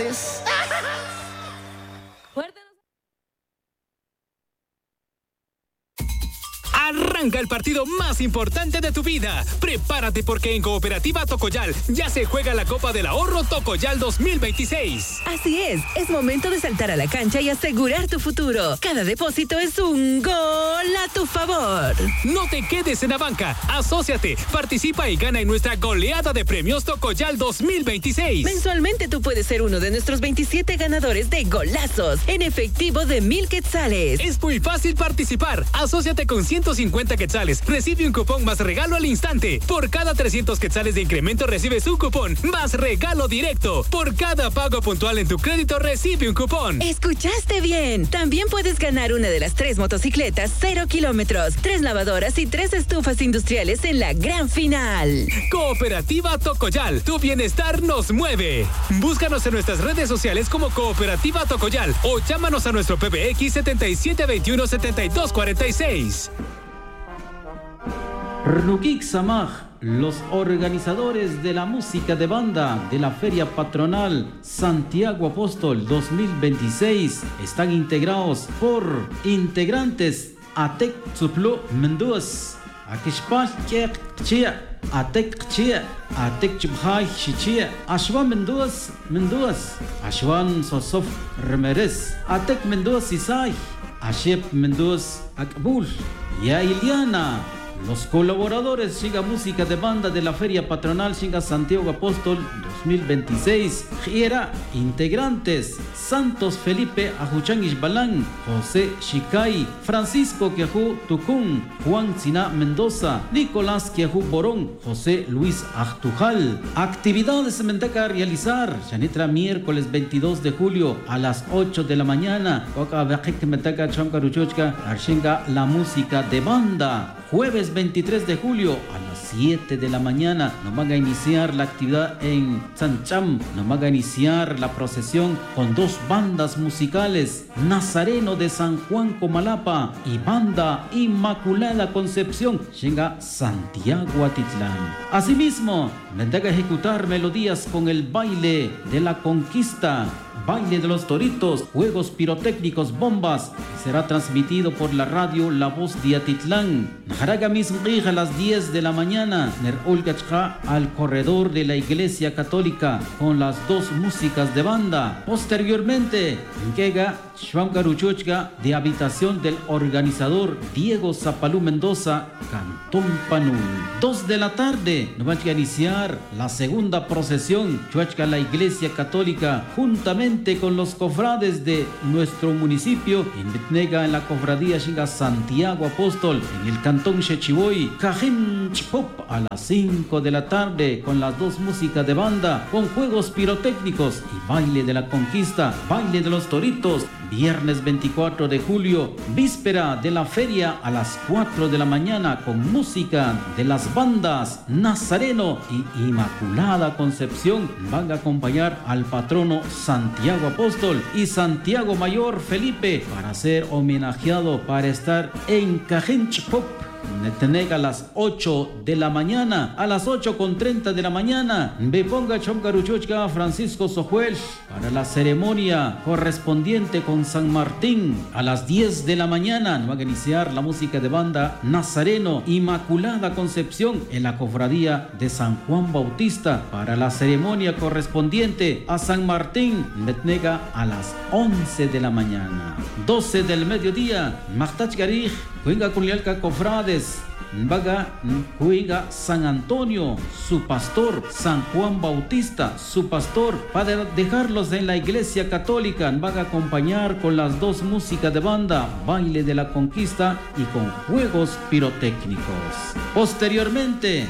pues. Arranca el partido más importante de tu vida. Prepárate porque en Cooperativa Tocoyal ya se juega la Copa del Ahorro Tocoyal 2026. Así es momento de saltar a la cancha y asegurar tu futuro. Cada depósito es un gol a tu favor. No te quedes en la banca, asóciate, participa y gana en nuestra goleada de premios Tocoyal 2026. Mensualmente tú puedes ser uno de nuestros 27 ganadores de golazos en efectivo de 1,000 quetzales. Es muy fácil participar. Asóciate con 150 quetzales. Recibe un cupón más regalo al instante. Por cada 300 quetzales de incremento recibes un cupón más regalo directo. Por cada pago puntual en tu crédito recibe un cupón. ¿Escuchaste bien? También puedes ganar una de las 3 motocicletas 0 kilómetros, 3 lavadoras y 3 estufas industriales en la gran final. Cooperativa Tocoyal, tu bienestar nos mueve. Búscanos en nuestras redes sociales como Cooperativa Tocoyal o llámanos a nuestro PBX 7721-7246. Rukik Samaj, los organizadores de la música de banda de la Feria Patronal Santiago Apóstol 2026 están integrados por integrantes Atek Tsuplu Menduz, Akishpal Chia, Atek Chia, Atek Chubhai Chichia, Ashwan Menduz, Ashwan Sosof Remeres, Atek Menduz Isai, Ashep Menduz Akbul, Ya Iliana. Los colaboradores Shinga Música de Banda de la Feria Patronal Shinga Santiago Apóstol 2026. Giera, integrantes Santos Felipe Ajuchangish Balán, José Shikai, Francisco Quejú Tucún, Juan Sina Mendoza, Nicolás Quejú Borón, José Luis Ajtujal. Actividades Mendaca a realizar. Yanitra miércoles 22 de julio a las 8 de la mañana. Coca Bajik Mendaca Chamcaruchochka Arshinga la música de banda. Jueves 23 de julio a las 7 de la mañana nos van a iniciar la actividad en Sancham. Nos van a iniciar la procesión con 2 bandas musicales, Nazareno de San Juan Comalapa y Banda Inmaculada Concepción Llega Santiago Atitlán. Asimismo, vendrá a ejecutar melodías con el baile de la conquista, baile de los toritos, juegos pirotécnicos, bombas, y será transmitido por la radio La Voz de Atitlán. Najaraga mismrija a las 10 de la mañana, Nerolgachja al corredor de la Iglesia Católica con las 2 músicas de banda. Posteriormente, Nkega Shwangaruchochga de habitación del organizador Diego Zapalú Mendoza, Cantón Panul. 2 de la tarde, nos va a iniciar la segunda procesión, Chuachca la Iglesia Católica, juntamente con los cofrades de nuestro municipio, en Betnega, en la cofradía Shinga Santiago Apóstol, en el Cantón Chechiboy, Cajim Chpop, a las 5 de la tarde, con las 2 músicas de banda, con juegos pirotécnicos y baile de la conquista, baile de los toritos. Viernes 24 de julio, víspera de la feria a las 4 de la mañana con música de las bandas Nazareno y Inmaculada Concepción. Van a acompañar al patrono Santiago Apóstol y Santiago Mayor Felipe para ser homenajeado para estar en Cajinchpop. Netenega a las 8 de la mañana, a las 8:30 de la mañana, Beponga Chomcaruchochka Francisco Sojuel para la ceremonia correspondiente con San Martín. A las 10 de la mañana va a iniciar la música de banda Nazareno Inmaculada Concepción en la cofradía de San Juan Bautista para la ceremonia correspondiente a San Martín. Netnega a las 11 de la mañana. 12 del mediodía, Machtach Garij, Cuenga Culialca Cofrades, Vaga Cuiga San Antonio, su pastor, San Juan Bautista, su pastor, para dejarlos en la Iglesia Católica. Van a acompañar con las 2 músicas de banda, baile de la conquista y con juegos pirotécnicos. Posteriormente,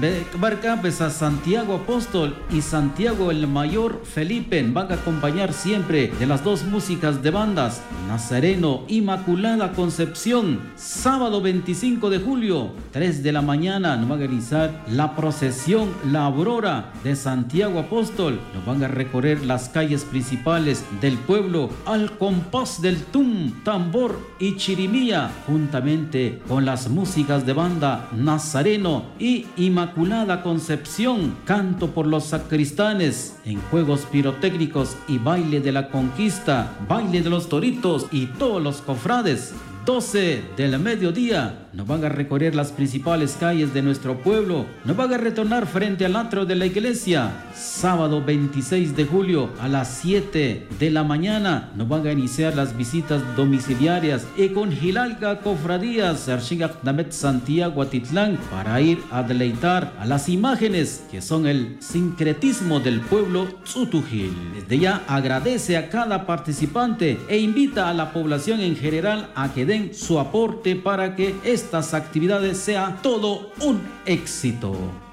Barcapes a Santiago Apóstol y Santiago el Mayor Felipe van a acompañar siempre de las 2 músicas de bandas, Nazareno Inmaculada Concepción. Sábado 25 de julio, julio, 3 de la mañana, nos van a realizar la procesión La Aurora de Santiago Apóstol. Nos van a recorrer las calles principales del pueblo al compás del tum, tambor y chirimía, juntamente con las músicas de banda Nazareno y Inmaculada Concepción, canto por los sacristanes, en juegos pirotécnicos y baile de la conquista, baile de los toritos y todos los cofrades. 12 del mediodía, nos van a recorrer las principales calles de nuestro pueblo, nos van a retornar frente al atrio de la iglesia. Sábado 26 de julio a las 7 de la mañana, nos van a iniciar las visitas domiciliarias y con Gilalga Cofradías, Archigak Namet Santiago Atitlán, para ir a deleitar a las imágenes que son el sincretismo del pueblo Tzutujil. Desde ya agradece a cada participante e invita a la población en general a que den su aporte para que estas actividades sea todo un éxito.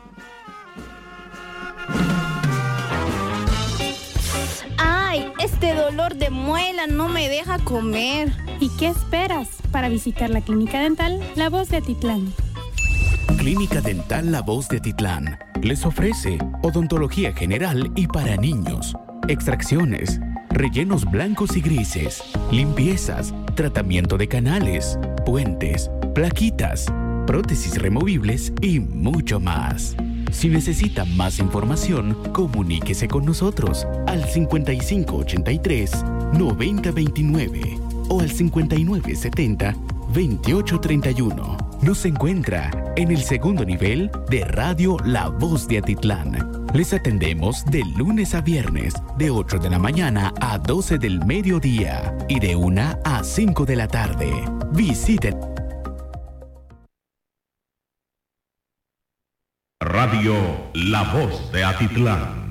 ¡Ay! Este dolor de muela no me deja comer. ¿Y qué esperas para visitar la Clínica Dental La Voz de Atitlán? Clínica Dental La Voz de Atitlán les ofrece odontología general y para niños, extracciones, rellenos blancos y grises, limpiezas, tratamiento de canales, puentes, plaquitas, prótesis removibles y mucho más. Si necesita más información, comuníquese con nosotros al 5583-9029 o al 5970-2831. Nos encuentra en el segundo nivel de Radio La Voz de Atitlán. Les atendemos de lunes a viernes, de 8 de la mañana a 12 del mediodía y de 1 a 5 de la tarde. Visiten Radio La Voz de Atitlán.